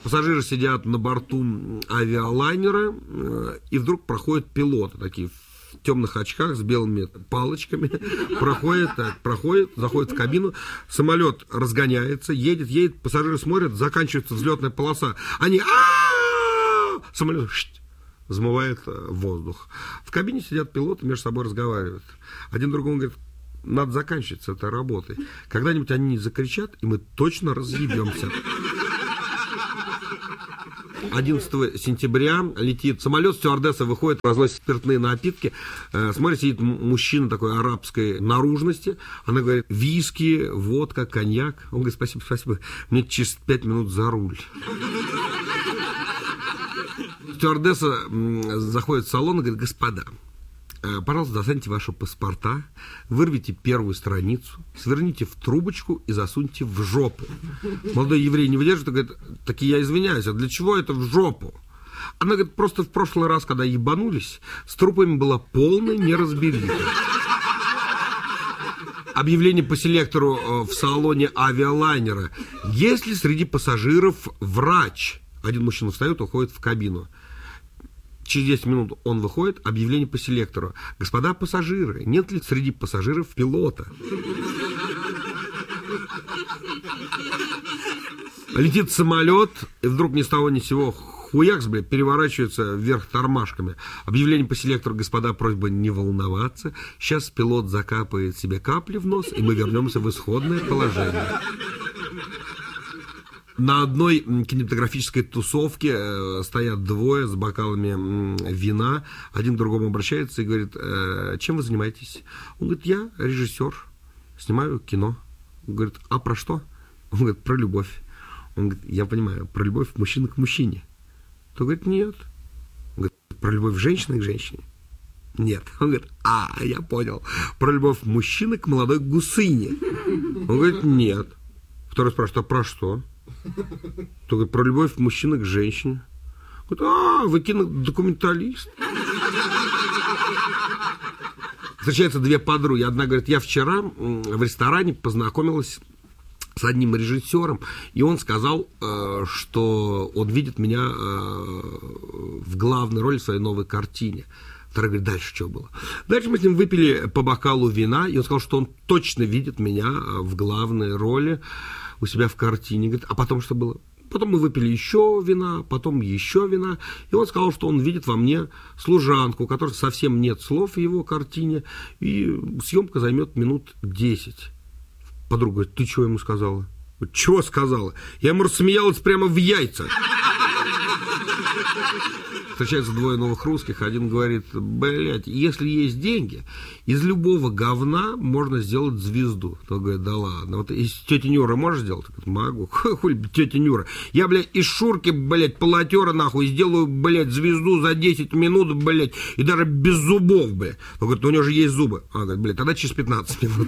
Пассажиры сидят на борту авиалайнера, и вдруг проходят пилоты такие в темных очках с белыми палочками, проходит, заходит в кабину, самолет разгоняется, едет, пассажиры смотрят, заканчивается взлетная полоса, они самолет взмывает воздух. В кабине сидят пилоты, между собой разговаривают. Один другому говорит: надо заканчивать с этой работой. Когда-нибудь они не закричат, и мы точно разъебемся. 11 сентября летит самолет, стюардесса выходит, разносит спиртные напитки. Смотрит, сидит мужчина такой арабской наружности. Она говорит: виски, водка, коньяк. Он говорит: спасибо, спасибо, мне через 5 минут за руль. Стюардесса заходит в салон и говорит: господа, пожалуйста, достаньте ваши паспорта, вырвите первую страницу, сверните в трубочку и засуньте в жопу. Молодой еврей не выдерживает и говорит: так я извиняюсь, а для чего это в жопу? Она говорит: просто в прошлый раз, когда ебанулись, с трупами была полная неразбериха. Объявление по селектору в салоне авиалайнера: есть ли среди пассажиров врач? Один мужчина встает, уходит в кабину. Через 10 минут он выходит, объявление по селектору: господа пассажиры, нет ли среди пассажиров пилота? Летит самолет, и вдруг ни с того ни с сего хуякс, блядь, переворачивается вверх тормашками. Объявление по селектору: господа, просьба не волноваться, сейчас пилот закапает себе капли в нос, и мы вернемся в исходное положение. На одной кинематографической тусовке стоят двое с бокалами вина. Один к другому обращается и говорит: чем вы занимаетесь? Он говорит: я режиссер, снимаю кино. Он говорит: а про что? Он говорит: про любовь. Он говорит: я понимаю, про любовь мужчины к мужчине. Тот говорит: нет. Он говорит: про любовь женщины к женщине? Нет. Он говорит: я понял. Про любовь мужчины к молодой гусыне? Он говорит: нет. Второй спрашивает: а про что? Только про любовь мужчины к женщине. Говорит: вы кинодокументалист. Встречаются две подруги. Одна говорит: я вчера в ресторане познакомилась с одним режиссером, и он сказал, что он видит меня в главной роли в своей новой картине. Вторая говорит: дальше что было? Дальше мы с ним выпили по бокалу вина, и он сказал, что он точно видит меня в главной роли у себя в картине. Говорит: а потом что было? Потом мы выпили еще вина, потом еще вина, и он сказал, что он видит во мне служанку, у которой совсем нет слов в его картине, и съемка займет минут 10. Подруга говорит: ты что ему сказала? Чего сказала? Я ему рассмеялась прямо в яйца. Встречаются двое новых русских. Один говорит: блядь, если есть деньги, из любого говна можно сделать звезду. Тот говорит: да ладно. Вот из тети Нюры можешь сделать? Говорит: могу. Хуй тетя Нюра. Я, блядь, из Шурки, блядь, полотера нахуй сделаю, блядь, звезду за 10 минут, блядь, и даже без зубов, блядь. Он говорит: у него же есть зубы. Он говорит: блядь, тогда через 15 минут.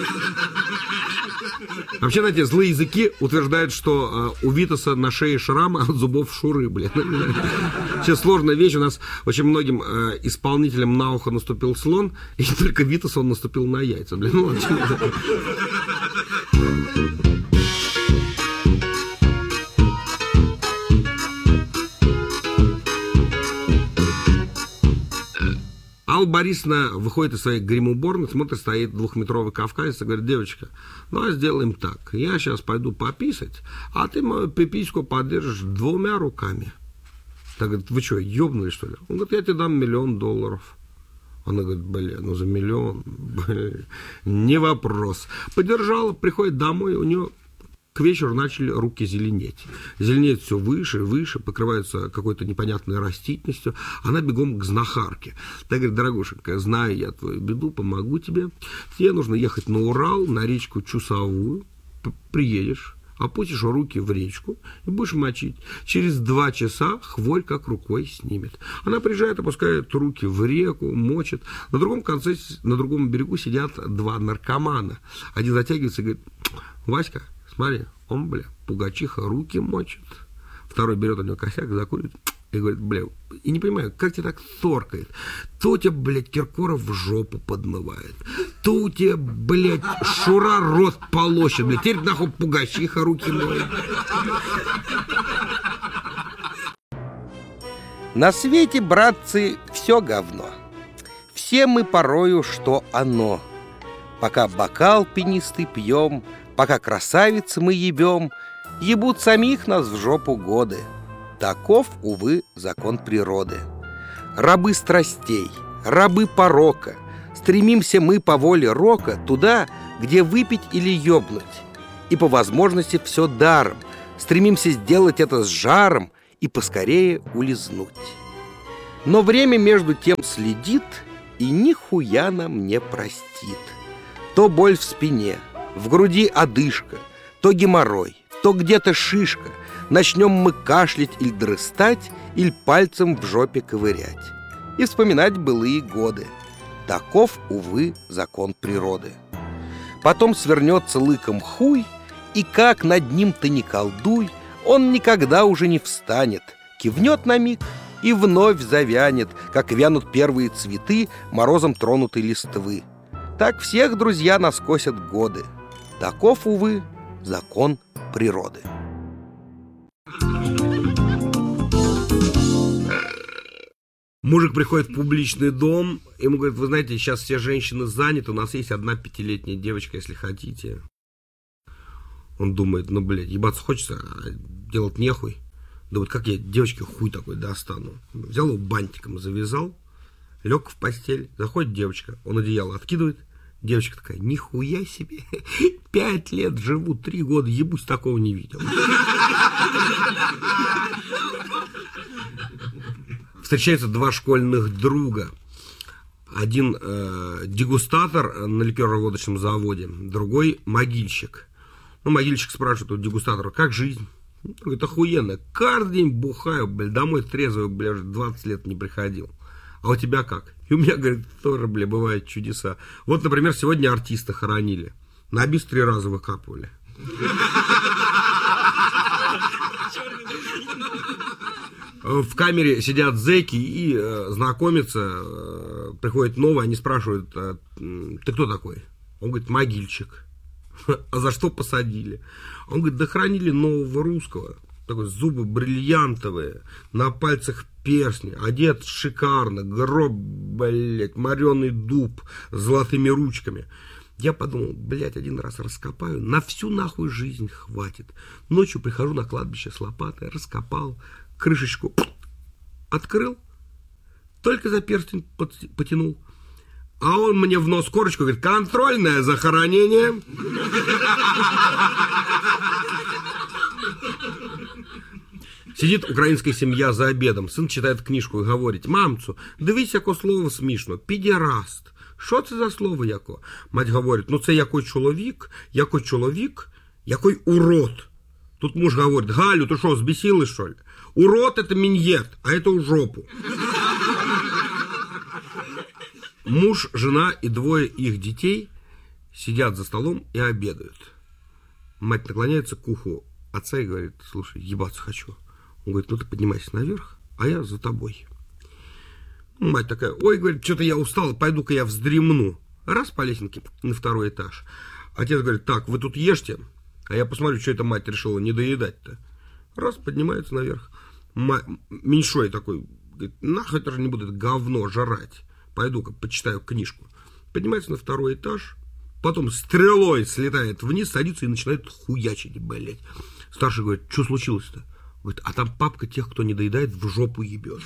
Вообще, знаете, злые языки утверждают, что у Витаса на шее шрамы от зубов Шуры, блядь. Сейчас сложная вещь. У нас очень многим исполнителям на ухо наступил слон, и только Витасу он наступил на яйца, блядь. Ну, Алла Борисовна выходит из своей гримуборной, смотрит, стоит 2-метровый кавказец и говорит: девочка, давай сделаем так. Я сейчас пойду пописать, а ты мою пипиську подержишь 2 руками. Так говорит: вы что, ёбнули, что ли? Он говорит: я тебе дам $1 миллион. Она говорит: ну за $1 миллион, не вопрос. Подержала, приходит домой, у нее к вечеру начали руки зеленеть. Зеленеет все выше и выше, покрывается какой-то непонятной растительностью. Она бегом к знахарке. Так говорит: дорогушенька, знаю я твою беду, помогу тебе. Тебе нужно ехать на Урал, на речку Чусовую. Приедешь, опустишь руки в речку и будешь мочить. Через 2 часа хворь как рукой снимет. Она приезжает, опускает руки в реку, мочит. На другом конце, на другом берегу сидят 2 наркомана. Один затягивается и говорит: Васька, смотри, он, бля, пугачиха руки мочит. Второй берет у него косяк, закуривает и говорит: бля, и не понимаю, как тебя так торкает. То у тебя, блядь, Киркоров в жопу подмывает, то у тебя, блядь, Шура рот полощет, блядь, теперь нахуй пугачиха руки моет. На свете, братцы, все говно. Все мы порою, что оно. Пока бокал пенистый пьем, пока красавиц мы ебем, ебут самих нас в жопу годы. Таков, увы, закон природы. Рабы страстей, рабы порока, стремимся мы по воле рока туда, где выпить или ёбнуть. И по возможности все даром, стремимся сделать это с жаром и поскорее улизнуть. Но время между тем следит и нихуя нам не простит. То боль в спине, в груди одышка, то геморрой, то где-то шишка. Начнем мы кашлять или дрыстать, или пальцем в жопе ковырять. И вспоминать былые годы. Таков, увы, закон природы. Потом свернется лыком хуй, и как над ним ты не колдуй, он никогда уже не встанет, кивнет на миг и вновь завянет, как вянут первые цветы морозом тронутой листвы. Так всех, друзья, нас косят годы. Таков, увы, закон природы. Мужик приходит в публичный дом, ему говорит: вы знаете, сейчас все женщины заняты, у нас есть одна 5-летняя девочка, если хотите. Он думает: ну, блядь, ебаться хочется, а делать нехуй. Думает: как я девочке хуй такой достану. Взял его бантиком, завязал, лег в постель, заходит девочка, он одеяло откидывает. Девочка такая: нихуя себе, 5 лет живу, 3 года, ебусь, такого не видел. Встречаются два школьных друга. Один дегустатор на ликероводочном заводе, другой могильщик. Ну, могильщик спрашивает у дегустатора: как жизнь? Он говорит: охуенно, каждый день бухаю, блядь, домой трезвый, блядь, 20 лет не приходил. А у тебя как? И у меня, говорит, тоже, блядь, бывают чудеса. Вот, например, сегодня артиста хоронили. На бис 3 раза выкапывали. В камере сидят зэки и знакомятся, приходит новый, они спрашивают: ты кто такой? Он говорит: могильщик. А за что посадили? Он говорит: да хранили нового русского. Такой, зубы бриллиантовые, на пальцах перстни, одет шикарно, гроб, блядь, мореный дуб с золотыми ручками. Я подумал: блядь, один раз раскопаю, на всю нахуй жизнь хватит. Ночью прихожу на кладбище с лопатой, раскопал, крышечку открыл, только за перстень потянул. А он мне в нос корочку говорит: контрольное захоронение. Сидит украинская семья за обедом. Сын читает книжку и говорит: мамцу, дивись, яке слово смішно, підераст. Що це за слово яко? Мать говорить: ну це який чоловік, який урод. Тут муж говорит: Галю, ты что, взбесилась, что ли? Урод — это миньет, а это у жопу. Муж, жена и 2 их детей сидят за столом и обедают. Мать наклоняется к уху отца и говорит: слушай, ебаться хочу. Он говорит: ну ты поднимайся наверх, а я за тобой. Мать такая: ой, говорит, что-то я устал, пойду-ка я вздремну. Раз по лесенке на 2-й этаж. Отец говорит: так, вы тут ешьте, а я посмотрю, что эта мать решила не доедать-то. Раз, поднимается наверх. Меньшой такой говорит: нахуй тоже не буду это говно жрать. Пойду-ка почитаю книжку. Поднимается на 2-й этаж, потом стрелой слетает вниз, садится и начинает хуячить, блядь. Старший говорит: что случилось-то? Говорит: а там папка тех, кто не доедает, в жопу ебет.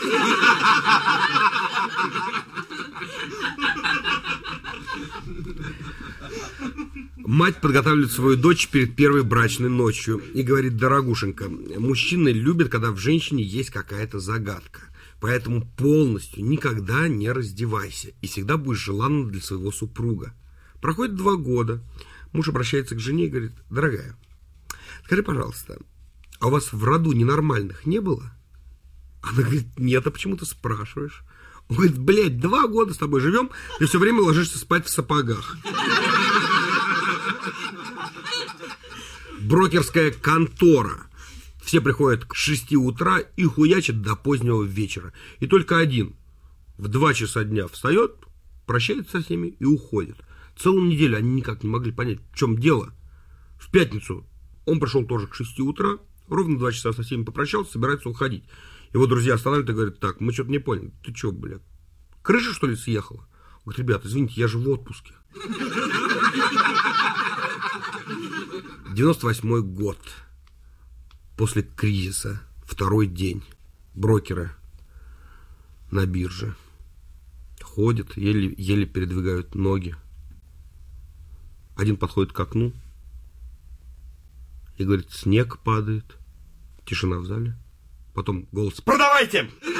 Мать подготавливает свою дочь перед первой брачной ночью и говорит: дорогушенька, мужчины любят, когда в женщине есть какая-то загадка. Поэтому полностью никогда не раздевайся и всегда будешь желанна для своего супруга. Проходит 2 года. Муж обращается к жене и говорит: дорогая, скажи, пожалуйста, а у вас в роду ненормальных не было? Она говорит: нет, а почему ты спрашиваешь? Он говорит: блядь, 2 года с тобой живем, ты все время ложишься спать в сапогах. Брокерская контора. Все приходят к 6 утра и хуячат до позднего вечера. И только один в 2 часа дня встает, прощается со всеми и уходит. Целую неделю они никак не могли понять, в чем дело. В пятницу он пришел тоже к 6 утра, ровно 2 часа со всеми попрощался, собирается уходить. Его друзья останавливают и говорят: так, мы что-то не поняли. Ты что, блядь, крыша, что ли, съехала? Он говорит: ребята, извините, я же в отпуске. 98-й год. После кризиса. Второй день. Брокеры на бирже. Ходят, еле передвигают ноги. Один подходит к окну и говорит: снег падает. Тишина в зале. Потом голос: продавайте!